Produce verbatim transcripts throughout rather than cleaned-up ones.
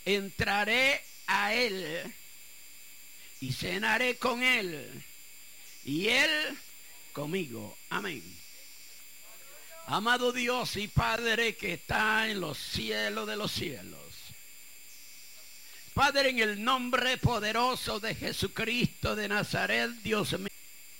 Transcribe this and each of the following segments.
entraré a él y cenaré con él y él conmigo. Amén. Amado Dios y Padre que está en los cielos de los cielos, Padre, en el nombre poderoso de Jesucristo de Nazaret, Dios mío,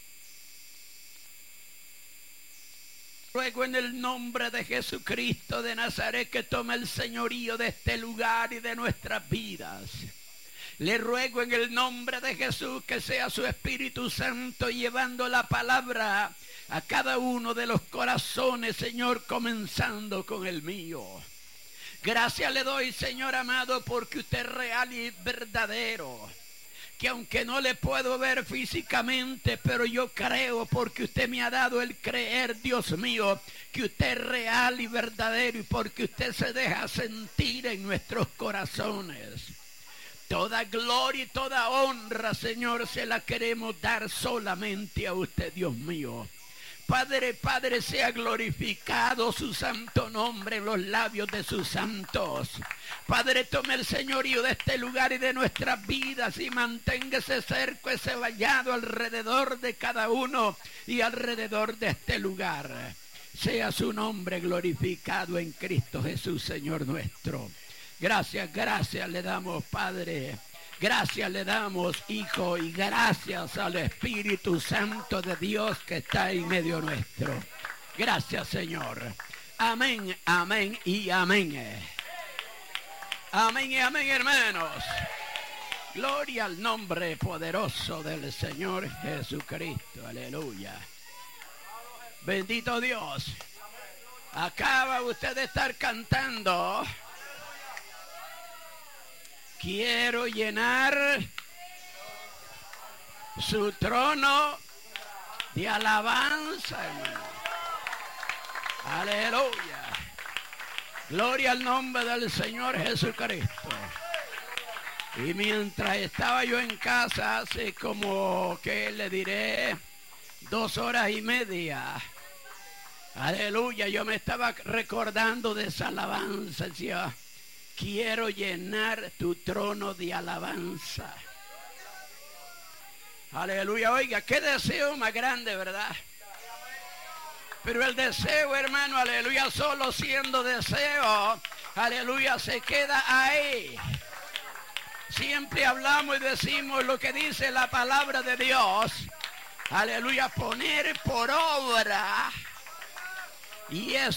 ruego en el nombre de Jesucristo de Nazaret que tome el señorío de este lugar y de nuestras vidas. Le ruego en el nombre de Jesús que sea su Espíritu Santo llevando la palabra a cada uno de los corazones, Señor, comenzando con el mío. Gracias le doy, Señor amado, porque usted es real y verdadero. Que aunque no le puedo ver físicamente, pero yo creo porque usted me ha dado el creer, Dios mío, que usted es real y verdadero y porque usted se deja sentir en nuestros corazones. Toda gloria y toda honra, Señor, se la queremos dar solamente a usted, Dios mío. Padre, Padre, sea glorificado su santo nombre en los labios de sus santos. Padre, tome el señorío de este lugar y de nuestras vidas y mantenga ese cerco, ese vallado alrededor de cada uno y alrededor de este lugar. Sea su nombre glorificado en Cristo Jesús, Señor nuestro. Gracias, gracias le damos, Padre. Gracias le damos, Hijo, y gracias al Espíritu Santo de Dios que está en medio nuestro. Gracias, Señor. Amén, amén y amén. Amén y amén, hermanos. Gloria al nombre poderoso del Señor Jesucristo. Aleluya. Bendito Dios. Acaba usted de estar cantando. Quiero llenar su trono de alabanza, hermano. Aleluya. Gloria al nombre del Señor Jesucristo. Y mientras estaba yo en casa, hace como, que le diré, dos horas y media. Aleluya, yo me estaba recordando de esa alabanza, decía, quiero llenar tu trono de alabanza. Aleluya, oiga, qué deseo más grande, ¿verdad? Pero el deseo, hermano, aleluya, solo siendo deseo, aleluya, se queda ahí. Siempre hablamos y decimos lo que dice la palabra de Dios. Aleluya, poner por obra. Y eso